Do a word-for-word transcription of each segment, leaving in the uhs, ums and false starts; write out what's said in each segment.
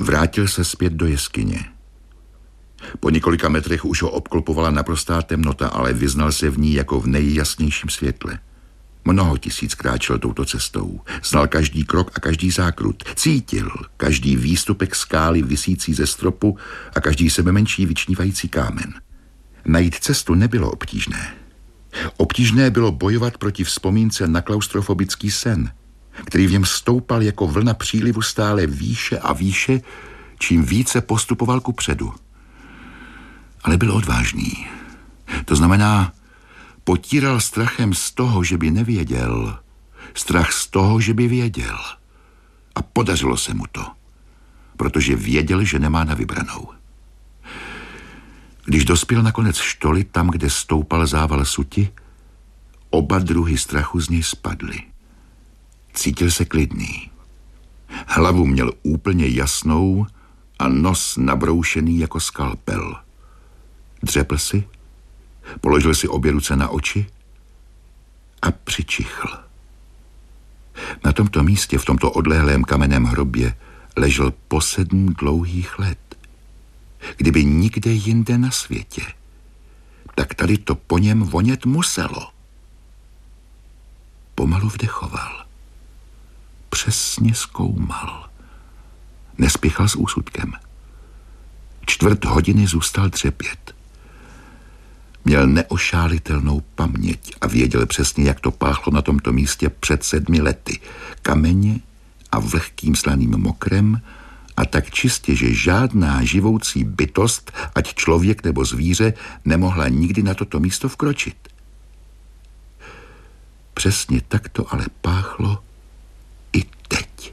Vrátil se zpět do jeskyně. Po několika metrech už ho obklopovala naprostá temnota, ale vyznal se v ní jako v nejjasnějším světle. Mnoho tisíc kráčel touto cestou. Znal každý krok a každý zákrut. Cítil každý výstupek skály visící ze stropu a každý sebemenší vyčnívající kámen. Najít cestu nebylo obtížné. Obtížné bylo bojovat proti vzpomínce na klaustrofobický sen, který v něm stoupal jako vlna přílivu stále výše a výše, čím více postupoval kupředu. Ale byl odvážný. To znamená, potíral strachem z toho, že by nevěděl, strach z toho, že by věděl. A podařilo se mu to, protože věděl, že nemá na vybranou. Když dospěl na konec štoly, tam, kde stoupal zával suti, oba druhy strachu z něj spadly. Cítil se klidný. Hlavu měl úplně jasnou a nos nabroušený jako skalpel. Dřepl si, položil si obě ruce na oči a přičichl. Na tomto místě, v tomto odlehlém kamenném hrobě, ležel po sedm dlouhých let. Kdyby nikde jinde na světě, tak tady to po něm vonět muselo. Pomalu vdechoval. Přesně zkoumal. Nespěchal s úsudkem. Čtvrt hodiny zůstal dřepět. Měl neošálitelnou paměť a věděl přesně, jak to páchlo na tomto místě před sedmi lety. Kameně a vlhkým slaným mokrem a tak čistě, že žádná živoucí bytost, ať člověk nebo zvíře, nemohla nikdy na toto místo vkročit. Přesně tak to ale páchlo i teď.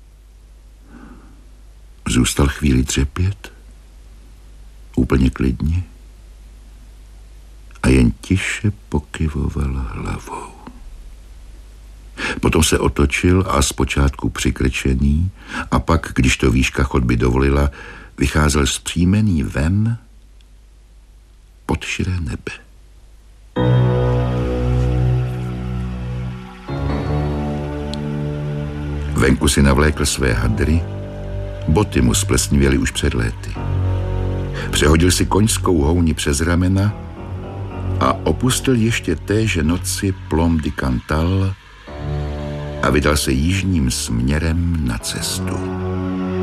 Zůstal chvíli dřepět, úplně klidně, a jen tiše pokyvoval hlavou. Potom se otočil a zpočátku přikrčený a pak, když to výška chodby dovolila, vycházel zpříjmený ven pod širé nebe. Venku si navlékl své hadry, boty mu splesnivěly už před léty. Přehodil si koňskou houni přes ramena a opustil ještě téže noci Plom di Cantal a vydal se jižním směrem na cestu.